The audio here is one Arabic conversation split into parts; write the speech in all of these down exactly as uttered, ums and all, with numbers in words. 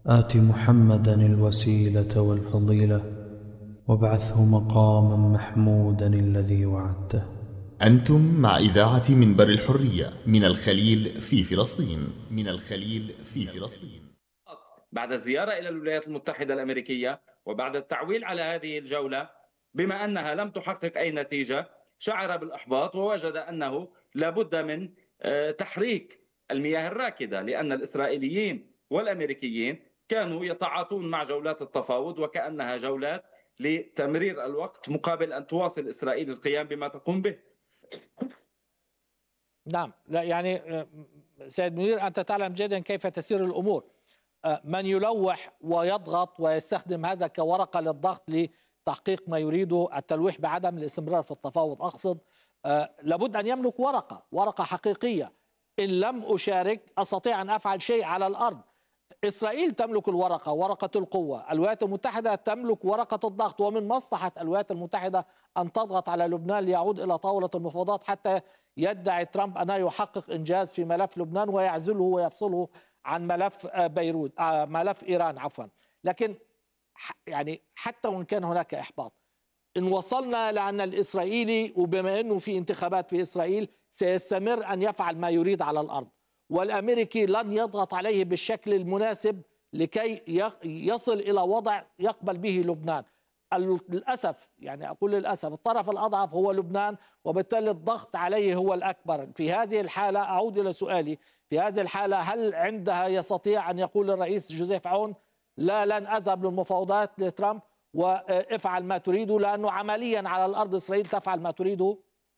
آت محمدا الوسيلة والفضيلة وابعثه مقاما محمودا الذي وعدته. أنتم مع إذاعة منبر الحرية من الخليل في فلسطين من الخليل في فلسطين. بعد الزيارة إلى الولايات المتحدة الأمريكية وبعد التعويل على هذه الجولة بما أنها لم تحقق أي نتيجة، شعر بالإحباط ووجد أنه لابد من تحريك المياه الراكدة، لأن الإسرائيليين والأمريكيين كانوا يتعاطون مع جولات التفاوض وكأنها جولات لتمرير الوقت مقابل أن تواصل إسرائيل القيام بما تقوم به. نعم، لا يعني سيد منير، أنت تعلم جيدا كيف تسير الأمور. من يلوح ويضغط ويستخدم هذا كورقة للضغط لتحقيق ما يريده، التلويح بعدم الاستمرار في التفاوض أقصد، لابد أن يملك ورقة ورقة حقيقية. إن لم أشارك أستطيع أن أفعل شيء على الأرض. إسرائيل تملك الورقة، ورقة القوة. الولايات المتحدة تملك ورقة الضغط، ومن مصلحة الولايات المتحدة أن تضغط على لبنان ليعود إلى طاولة المفاوضات حتى يدعي ترامب أنه يحقق إنجاز في ملف لبنان ويعزله ويفصله عن ملف بيروت آه ملف إيران عفوا. لكن يعني حتى وإن كان هناك إحباط، إن وصلنا لأن الإسرائيلي وبما أنه في انتخابات في إسرائيل سيستمر أن يفعل ما يريد على الأرض، والأمريكي لن يضغط عليه بالشكل المناسب لكي يصل إلى وضع يقبل به لبنان. للأسف يعني أقول للأسف الطرف الأضعف هو لبنان، وبالتالي الضغط عليه هو الأكبر. في هذه الحالة أعود إلى سؤالي، في هذه الحالة هل عندها يستطيع أن يقول الرئيس جوزيف عون لا لن أذهب للمفاوضات لترامب وافعل ما تريده، لأنه عمليا على الأرض إسرائيل تفعل ما تريده؟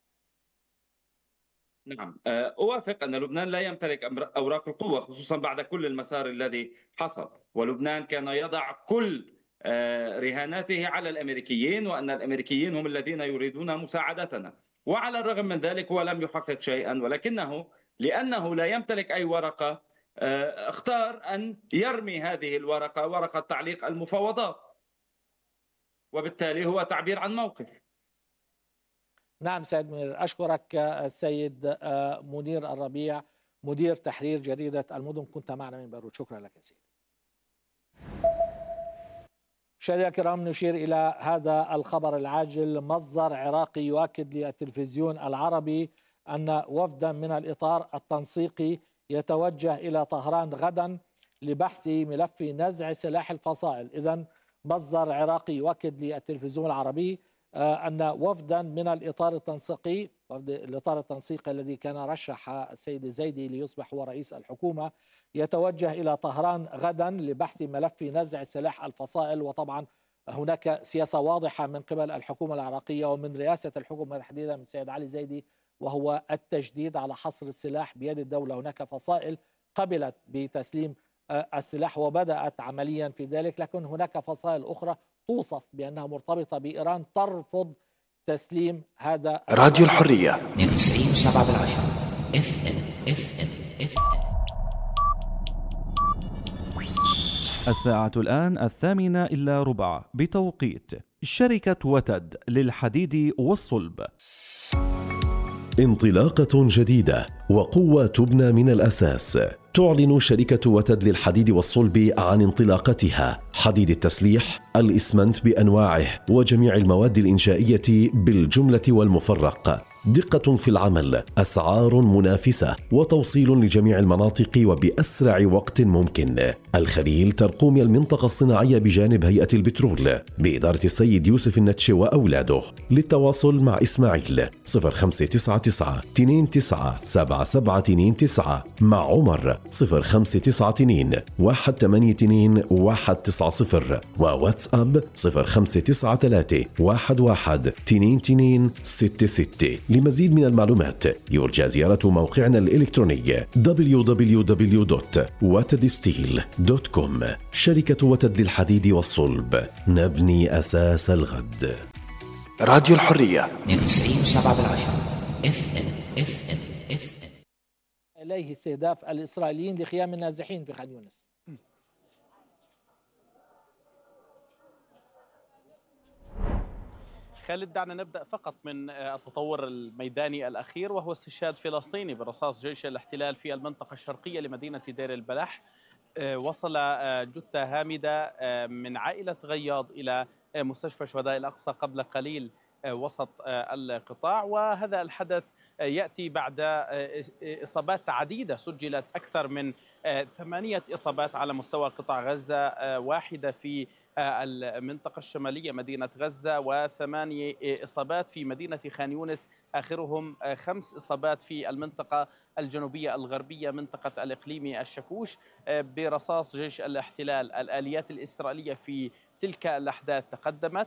نعم، أوافق أن لبنان لا يمتلك أوراق القوة، خصوصا بعد كل المسار الذي حصل، ولبنان كان يضع كل رهاناته على الأمريكيين، وأن الأمريكيين هم الذين يريدون مساعدتنا، وعلى الرغم من ذلك هو لم يحقق شيئا، ولكنه لأنه لا يمتلك أي ورقة اختار أن يرمي هذه الورقة، ورقة تعليق المفاوضات، وبالتالي هو تعبير عن موقف. نعم سيد منير، أشكرك السيد منير الربيع مدير تحرير جريدة المدن، كنت معنا من بيروت. شكرا لك يا سيدي. مشاهدينا الكرام، نشير إلى هذا الخبر العاجل. مصدر عراقي يؤكد للتلفزيون العربي أن وفدا من الإطار التنسيقي يتوجه إلى طهران غدا لبحث ملف نزع سلاح الفصائل. إذن مصدر عراقي يؤكد للتلفزيون العربي أن وفدا من الإطار التنسيقي الإطار التنسيقي الذي كان رشح السيد الزيدي ليصبح هو رئيس الحكومة يتوجه إلى طهران غدا لبحث ملف نزع سلاح الفصائل. وطبعا هناك سياسة واضحة من قبل الحكومة العراقية ومن رئاسة الحكومة تحديدا من السيد علي زيدي، وهو التجديد على حصر السلاح بيد الدولة. هناك فصائل قبلت بتسليم السلاح وبدأت عمليا في ذلك، لكن هناك فصائل أخرى توصف بأنها مرتبطة بإيران ترفض تسليم هذا. راديو الحرية اثنين وتسعين وسبعة بالعشرة اف ام اف ام اف ام. الساعة الآن الثامنة إلا ربع بتوقيت شركة وتد للحديد والصلب. انطلاقة جديدة وقوة تبنى من الأساس. تعلن شركة وتد للحديد والصلب عن انطلاقتها حديد التسليح، الإسمنت بأنواعه وجميع المواد الإنشائية بالجملة والمفرق. دقة في العمل، أسعار منافسة، وتوصيل لجميع المناطق وبأسرع وقت ممكن. الخليل ترقوم المنطقة الصناعية بجانب هيئة البترول بإدارة السيد يوسف النتشي وأولاده. للتواصل مع إسماعيل صفر خمسة تسعة تسعة اثنين تسعة سبعة سبعة اثنين تسعة، مع عمر صفر خمسة تسعة اثنين واحد ثمانية اثنين واحد تسعة صفر، وواتساب صفر خمسة تسعة ثلاثة واحد واحد اثنين اثنين ستة ستة. لمزيد من المعلومات يرجى زيارة موقعنا الإلكتروني دبليو دبليو دبليو دوت وتد ستيل دوت كوم. شركة وتد للحديد والصلب، نبني أساس الغد. راديو الحرية اثنين وتسعين وسبعة بالعشرة اف ام اف ام اف ام. إليه استهداف الإسرائيليين لخيام النازحين في خان يونس. خالد، دعنا نبدأ فقط من التطور الميداني الأخير، وهو استشهاد فلسطيني برصاص جيش الاحتلال في المنطقة الشرقية لمدينة دير البلح. وصل جثة هامدة من عائلة غياض إلى مستشفى شهداء الأقصى قبل قليل وسط القطاع، وهذا الحدث يأتي بعد إصابات عديدة سجلت، أكثر من ثمانية إصابات على مستوى قطاع غزة، واحدة في المنطقة الشمالية مدينة غزة، وثمانية إصابات في مدينة خان يونس، آخرهم خمس إصابات في المنطقة الجنوبية الغربية منطقة الإقليم الشكوش برصاص جيش الاحتلال. الآليات الإسرائيلية في تلك الأحداث تقدمت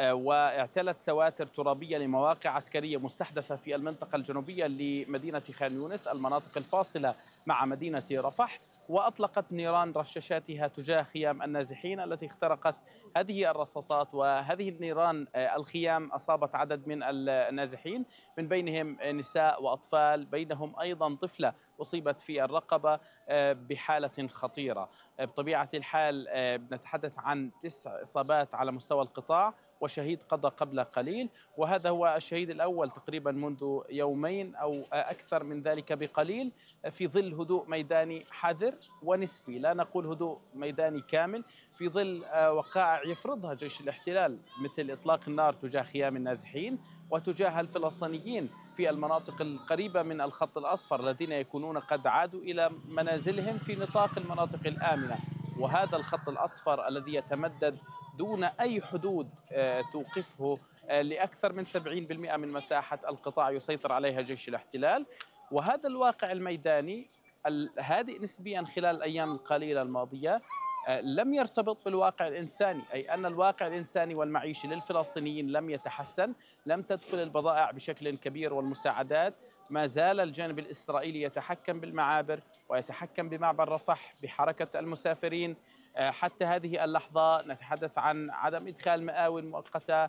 واعتلت سواتر ترابية لمواقع عسكرية مستحدثة في المنطقة الجنوبية لمدينة خان يونس، المناطق الفاصلة مع مدينة رفح، وأطلقت نيران رشاشاتها تجاه خيام النازحين التي اخترقت هذه الرصاصات. وهذه النيران الخيام أصابت عدد من النازحين، من بينهم نساء وأطفال، بينهم أيضا طفلة أصيبت في الرقبة بحالة خطيرة. بطبيعة الحال نتحدث عن تسع إصابات على مستوى القطاع وشهيد قضى قبل قليل، وهذا هو الشهيد الأول تقريبا منذ يومين أو أكثر من ذلك بقليل، في ظل هدوء ميداني حذر ونسبي، لا نقول هدوء ميداني كامل، في ظل وقائع يفرضها جيش الاحتلال مثل إطلاق النار تجاه خيام النازحين وتجاه الفلسطينيين في المناطق القريبة من الخط الأصفر الذين يكونون قد عادوا إلى منازلهم في نطاق المناطق الآمنة. وهذا الخط الأصفر الذي يتمدد دون أي حدود توقفه لأكثر من سبعين بالمئة من مساحة القطاع يسيطر عليها جيش الاحتلال. وهذا الواقع الميداني الهادئ نسبيا خلال الأيام القليلة الماضية لم يرتبط بالواقع الإنساني، أي أن الواقع الإنساني والمعيشي للفلسطينيين لم يتحسن، لم تدخل البضائع بشكل كبير والمساعدات، ما زال الجانب الإسرائيلي يتحكم بالمعابر ويتحكم بمعبر رفح بحركة المسافرين. حتى هذه اللحظة نتحدث عن عدم إدخال مآوٍ مؤقتة،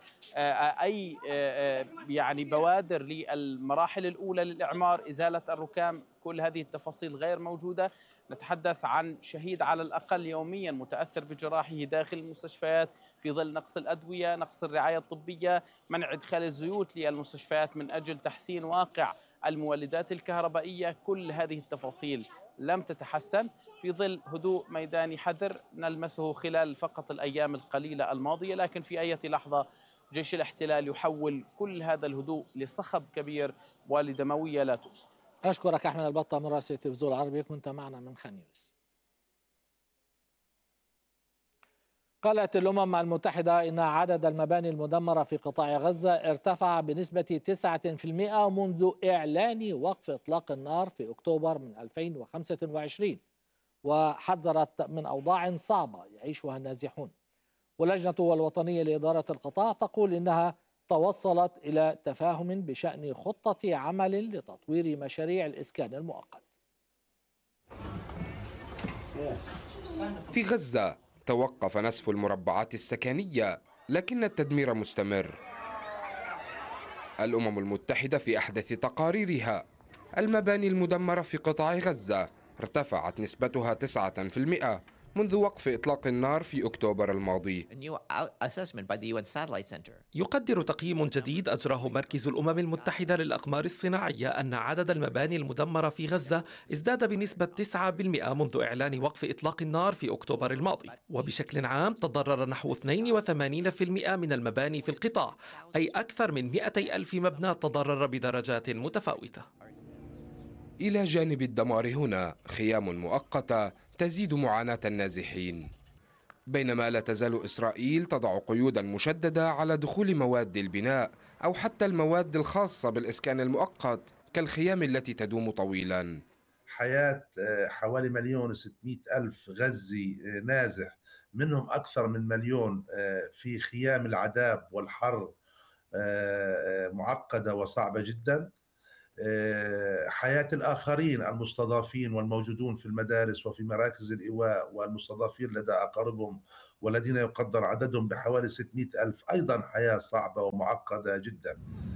أي يعني بوادر للمراحل الأولى للإعمار، إزالة الركام، كل هذه التفاصيل غير موجودة. نتحدث عن شهيد على الأقل يوميا متأثر بجراحه داخل المستشفيات في ظل نقص الأدوية، نقص الرعاية الطبية، منع إدخال الزيوت للمستشفيات من أجل تحسين واقع المولدات الكهربائية. كل هذه التفاصيل لم تتحسن في ظل هدوء ميداني حذر نلمسه خلال فقط الأيام القليلة الماضية، لكن في أي لحظة جيش الاحتلال يحول كل هذا الهدوء لصخب كبير ولدموية لا توصف. أشكرك أحمد البطة من رئاسة التلفزيون العربي، كنت معنا من خان يونس. قالت الأمم المتحدة إن عدد المباني المدمرة في قطاع غزة ارتفع بنسبة تسعة بالمئة منذ إعلان وقف إطلاق النار في أكتوبر من ألفين وخمسة وعشرين، وحذرت من أوضاع صعبة يعيشها النازحون. واللجنة الوطنية لإدارة القطاع تقول إنها توصلت إلى تفاهم بشأن خطة عمل لتطوير مشاريع الإسكان المؤقت. في غزة توقف نسف المربعات السكنية، لكن التدمير مستمر. الأمم المتحدة في أحدث تقاريرها المباني المدمرة في قطاع غزة ارتفعت نسبتها تسعة بالمئة منذ وقف إطلاق النار في أكتوبر الماضي. يقدر تقييم جديد أجراه مركز الأمم المتحدة للأقمار الصناعية أن عدد المباني المدمرة في غزة ازداد بنسبة تسعة بالمئة منذ إعلان وقف إطلاق النار في أكتوبر الماضي، وبشكل عام تضرر نحو اثنين وثمانين بالمئة من المباني في القطاع، أي أكثر من مئتي ألف مبنى تضرر بدرجات متفاوتة. إلى جانب الدمار هنا خيام مؤقتة تزيد معاناة النازحين، بينما لا تزال إسرائيل تضع قيودا مشددة على دخول مواد البناء أو حتى المواد الخاصة بالإسكان المؤقت كالخيام التي تدوم طويلا. حياة حوالي مليون وستمائة ألف غزي نازح، منهم أكثر من مليون في خيام العذاب والحر معقدة وصعبة جدا. حياة الآخرين المستضافين والموجودون في المدارس وفي مراكز الإيواء والمستضافين لدى أقاربهم والذين يقدر عددهم بحوالي ستمائة ألف أيضا حياة صعبة ومعقدة جدا.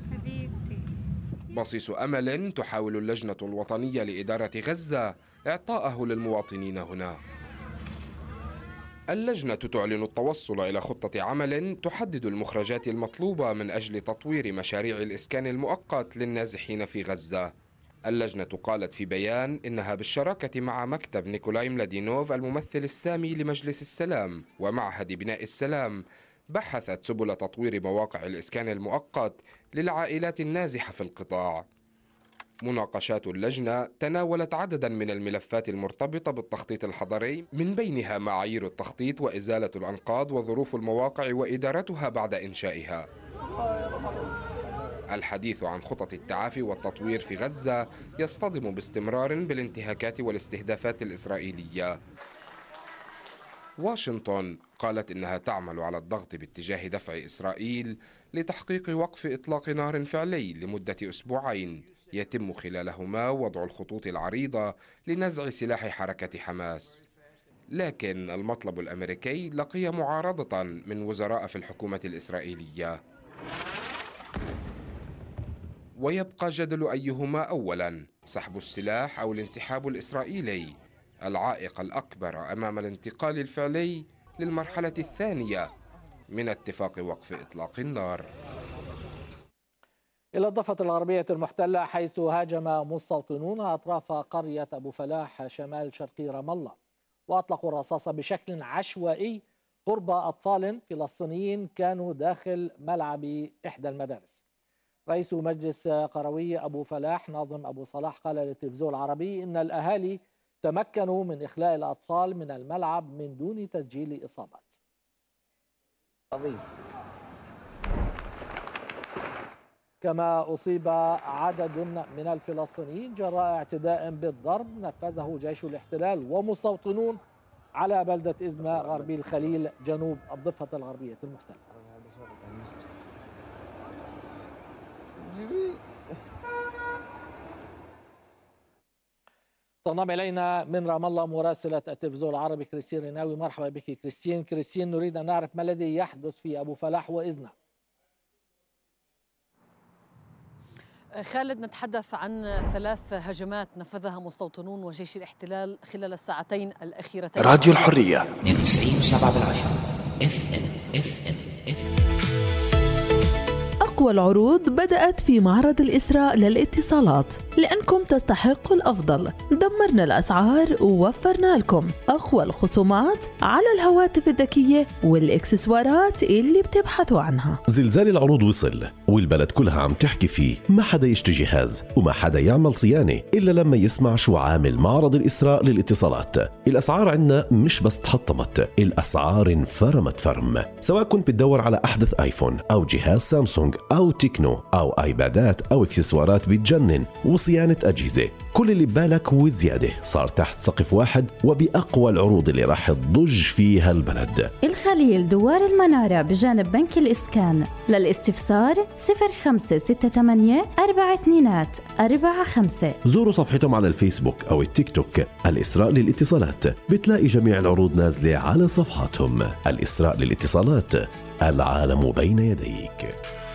بصيص أمل تحاول اللجنة الوطنية لإدارة غزة إعطاءه للمواطنين هنا. اللجنة تعلن التوصل إلى خطة عمل تحدد المخرجات المطلوبة من أجل تطوير مشاريع الإسكان المؤقت للنازحين في غزة. اللجنة قالت في بيان إنها بالشراكة مع مكتب نيكولاي ملادينوف الممثل السامي لمجلس السلام ومعهد بناء السلام بحثت سبل تطوير مواقع الإسكان المؤقت للعائلات النازحة في القطاع. مناقشات اللجنة تناولت عددا من الملفات المرتبطة بالتخطيط الحضري، من بينها معايير التخطيط وإزالة الأنقاض وظروف المواقع وإدارتها بعد إنشائها. الحديث عن خطط التعافي والتطوير في غزة يصطدم باستمرار بالانتهاكات والاستهدافات الإسرائيلية. واشنطن قالت إنها تعمل على الضغط باتجاه دفع إسرائيل لتحقيق وقف إطلاق نار فعلي لمدة أسبوعين يتم خلالهما وضع الخطوط العريضة لنزع سلاح حركة حماس. لكن المطلب الأمريكي لقي معارضة من وزراء في الحكومة الإسرائيلية. ويبقى جدل أيهما أولاً، سحب السلاح أو الانسحاب الإسرائيلي، العائق الأكبر أمام الانتقال الفعلي للمرحلة الثانية من اتفاق وقف إطلاق النار. إلى الضفة الغربية المحتلة، حيث هاجم مستوطنون أطراف قرية أبو فلاح شمال شرقي رام الله، وأطلقوا الرصاص بشكل عشوائي قرب أطفال فلسطينيين كانوا داخل ملعب إحدى المدارس. رئيس مجلس قروي أبو فلاح ناظم أبو صلاح قال للتلفزيون العربي إن الأهالي تمكنوا من إخلاء الأطفال من الملعب من دون تسجيل إصابات. عظيم. كما أصيب عدد من الفلسطينيين جراء اعتداء بالضرب نفذه جيش الاحتلال ومستوطنون على بلدة إزمة غربي الخليل جنوب الضفة الغربية المحتلة. تنضم إلينا من رام الله مراسلة التلفزيون العربي كريستين ريناوي. مرحبا بك كريستين. كريستين، نريد أن نعرف ما الذي يحدث في أبو فلاح وإذنه. خالد، نتحدث عن ثلاث هجمات نفذها مستوطنون وجيش الاحتلال خلال الساعتين الأخيرتين. راديو الحرية اثنين وتسعين وسبعة بالعشرة اف ام اف ام اف ام. أقوى العروض بدأت في معرض الإسراء للاتصالات، لأنكم تستحقوا الأفضل. دمرنا الأسعار ووفرنا لكم أقوى الخصومات على الهواتف الذكية والإكسسوارات اللي بتبحثوا عنها. زلزال العروض وصل والبلد كلها عم تحكي فيه. ما حدا يشتري جهاز وما حدا يعمل صيانة إلا لما يسمع شو عامل معرض الإسراء للاتصالات. الأسعار عنا مش بس تحطمت، الأسعار انفرمت فرم. سواء كنت بتدور على أحدث آيفون أو جهاز سامسونج أو تكنو أو آيبادات أو إكسسوارات بتجنن وصيانة أجهزة، كل اللي ببالك وزيادة صار تحت سقف واحد وبأقوى العروض اللي راح تضج فيها البلد. الخليل دوار المنارة بجانب بنك الإسكان. للاستفسار صفر خمسة ستة ثمانية أربعة اثنين أربعة خمسة. زوروا صفحتهم على الفيسبوك أو التيك توك الإسراء للاتصالات، بتلاقي جميع العروض نازلة على صفحاتهم. الإسراء للاتصالات، العالم بين يديك.